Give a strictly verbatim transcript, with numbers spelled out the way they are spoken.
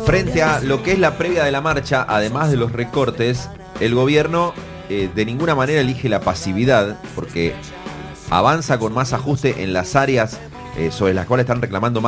Frente a lo que es la previa de la marcha, además de los recortes, el gobierno eh, de ninguna manera elige la pasividad, porque avanza con más ajuste en las áreas eh, sobre las cuales están reclamando más